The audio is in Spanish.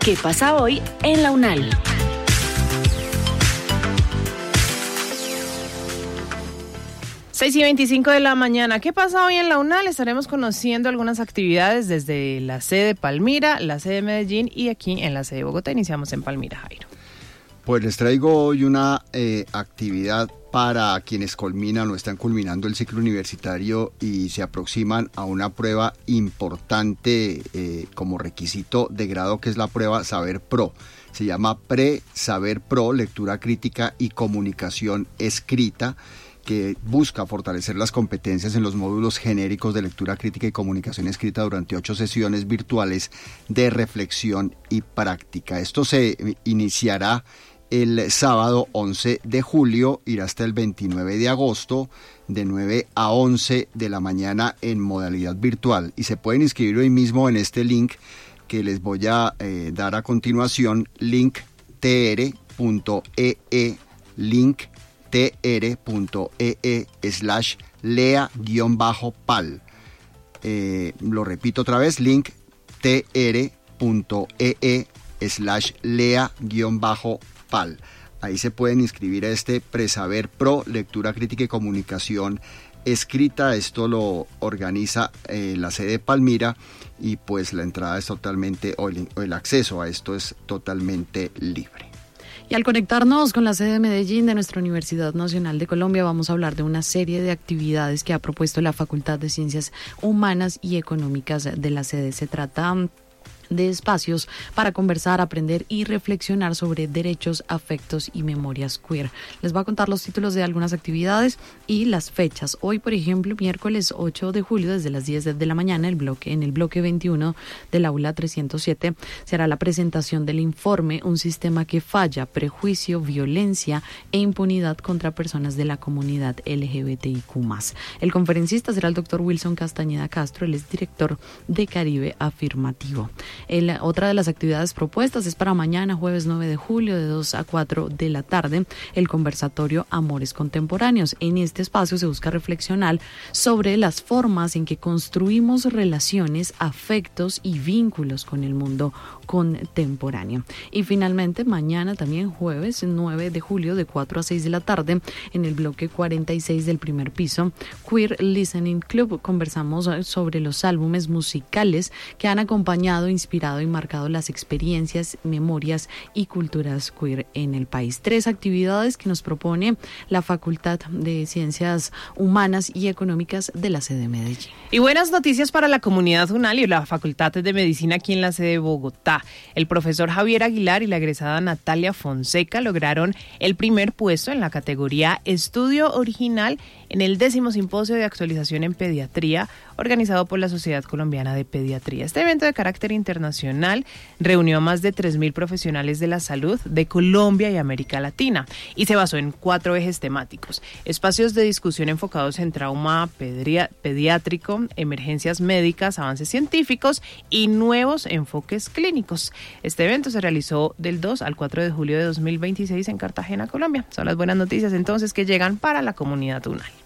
¿Qué pasa hoy en la UNAL? Seis y 25 de la mañana. ¿Qué pasa hoy en la UNAL? Estaremos conociendo algunas actividades desde la sede de Palmira, la sede de Medellín y aquí en la sede de Bogotá. Iniciamos en Palmira, Jairo. Pues les traigo hoy una actividad para quienes culminan o están culminando el ciclo universitario y se aproximan a una prueba importante como requisito de grado, que es la prueba Saber Pro. Se llama Pre-Saber Pro, Lectura Crítica y Comunicación Escrita, que busca fortalecer las competencias en los módulos genéricos de lectura crítica y comunicación escrita durante 8 sesiones virtuales de reflexión y práctica. Esto se iniciará el sábado 11 de julio, irá hasta el 29 de agosto, de 9 a 11 de la mañana en modalidad virtual. Y se pueden inscribir hoy mismo en este link que les voy a dar a continuación, linktr.ee, linktr.ee/lea-pal. Lo repito otra vez, linktr.ee/lea-pal. Ahí se pueden inscribir a este Presaber Pro, Lectura Crítica y Comunicación Escrita. Esto lo organiza la sede de Palmira y pues la entrada es totalmente, o el acceso a esto es totalmente libre. Y al conectarnos con la sede de Medellín de nuestra Universidad Nacional de Colombia, vamos a hablar de una serie de actividades que ha propuesto la Facultad de Ciencias Humanas y Económicas de la sede. Se trata de espacios para conversar, aprender y reflexionar sobre derechos, afectos y memorias queer. Les voy a contar los títulos de algunas actividades y las fechas. Hoy, por ejemplo, miércoles 8 de julio, desde las 10 de la mañana, en el bloque 21 del aula 307, se hará la presentación del informe Un sistema que falla, prejuicio, violencia e impunidad contra personas de la comunidad LGBTIQ+. El conferencista será el doctor Wilson Castañeda Castro, él es director de Caribe Afirmativo. Otra de las actividades propuestas es para mañana, jueves 9 de julio, de 2 a 4 de la tarde, el conversatorio Amores Contemporáneos. En este espacio se busca reflexionar sobre las formas en que construimos relaciones, afectos y vínculos con el mundo contemporáneo. Y finalmente, mañana también, jueves 9 de julio, de 4 a 6 de la tarde, en el bloque 46 del primer piso, Queer Listening Club, conversamos sobre los álbumes musicales que han acompañado, inspirado y marcado las experiencias, memorias y culturas queer en el país. 3 actividades que nos propone la Facultad de Ciencias Humanas y Económicas de la sede de Medellín. Y buenas noticias para la comunidad UNAL y la Facultad de Medicina aquí en la sede de Bogotá. El profesor Javier Aguilar y la egresada Natalia Fonseca lograron el primer puesto en la categoría Estudio Original en el 10º Simposio de Actualización en Pediatría, organizado por la Sociedad Colombiana de Pediatría. Este evento de carácter internacional reunió a más de 3.000 profesionales de la salud de Colombia y América Latina y se basó en 4 ejes temáticos: espacios de discusión enfocados en trauma pediátrico, emergencias médicas, avances científicos y nuevos enfoques clínicos. Este evento se realizó del 2 al 4 de julio de 2026 en Cartagena, Colombia. Son las buenas noticias entonces que llegan para la comunidad UNAL.